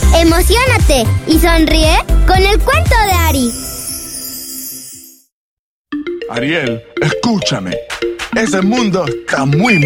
Emociónate y sonríe con el cuento de Ari. Ariel, escúchame. Ese mundo está muy